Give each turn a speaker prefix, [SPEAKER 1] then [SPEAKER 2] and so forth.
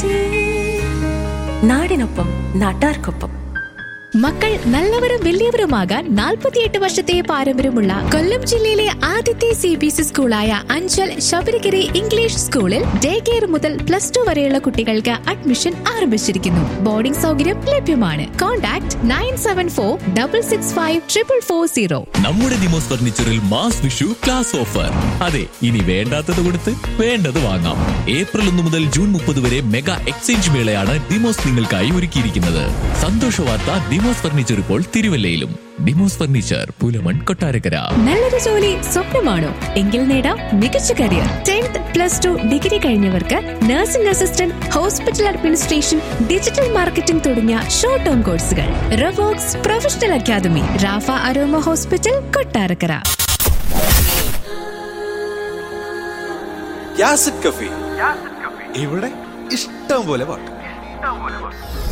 [SPEAKER 1] നാടിനൊപ്പം നാട്ടാർക്കൊപ്പം.
[SPEAKER 2] മക്കൾ നല്ലവരും വലിയവരുമാകാൻ 48 വർഷത്തെ പാരമ്പര്യമുള്ള കൊല്ലം ജില്ലയിലെ ആദ്യത്തെ CBSE സ്കൂളായ അഞ്ചൽ ശബരിഗിരി ഇംഗ്ലീഷ് സ്കൂളിൽ ഡേ കെയർ മുതൽ +2 വരെയുള്ള കുട്ടികൾക്ക് അഡ്മിഷൻ ആരംഭിച്ചിരിക്കുന്നു. ബോർഡിംഗ് സൗകര്യം ലഭ്യമാണ്. കോൺടാക്ട് 9746654440.
[SPEAKER 3] നമ്മുടെ Demos ഫർണിച്ചറിൽ mass Vishu class offer. അതെ, ഇനി വേണ്ടാത്തത് കൊടുത്ത് വേണ്ടത് വാങ്ങാം. ഏപ്രിൽ 1 മുതൽ ജൂൺ 30 വരെ മെഗാ എക്സ്ചേഞ്ച് മേളയാണ് ഡിമോസ് നിങ്ങൾക്കായി ഒരുക്കിയിരിക്കുന്നത്. സന്തോഷ വാർത്ത, ഡിമോസ് ഫർണിച്ചർ ഇപ്പോൾ തിരുവല്ലയിലും. ഡിമോസ് ഫർണിച്ചർ, പുലമൺ, കൊട്ടാരക്കര.
[SPEAKER 2] നല്ലൊരു ജോലി സ്വപ്നമാണോ? എങ്കിൽ നേടാം മികച്ച career. 10th +2 degree കഴിഞ്ഞവർക്ക് nursing assistant, hospital administration, digital marketing തുടങ്ങിയ ഷോർട്ട് ടേം കോഴ്സുകൾ. റവോക്സ് professional academy, Rafah aroma hospital, Kottarakkara.
[SPEAKER 4] യാസിഡ് കഫി, ഇവിടെ ഇഷ്ടം പോലെ പാട്ട്.